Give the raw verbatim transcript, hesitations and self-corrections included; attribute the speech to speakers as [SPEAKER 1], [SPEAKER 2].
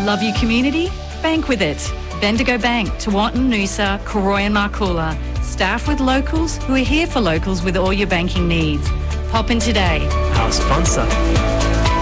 [SPEAKER 1] Love your community? Bank with it. Bendigo Bank, Tewantin, Noosa, Koroi and Marcoola. Staff with locals who are here for locals with all your banking needs. Pop in today.
[SPEAKER 2] Our sponsor.